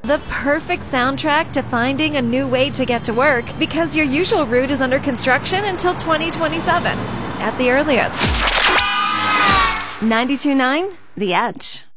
The perfect soundtrack to finding a new way to get to work because your usual route is under construction until 2027 at the earliest. 92.9 The Edge.